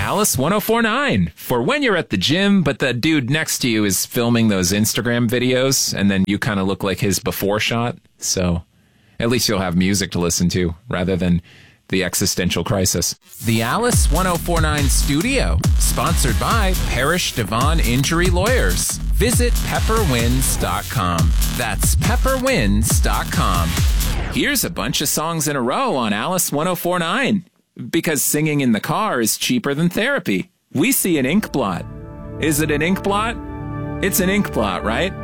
Alice 1049 for when you're at the gym, but the dude next to you is filming those Instagram videos, and then you kind of look like his before shot. So at least you'll have music to listen to rather than the existential crisis. The Alice 1049 Studio, sponsored by Parrish Devon Injury Lawyers. Visit pepperwinds.com. That's pepperwinds.com. Here's a bunch of songs in a row on Alice 1049. Because singing in the car is cheaper than therapy. We see an ink blot. Is it an ink blot? It's an ink blot, right?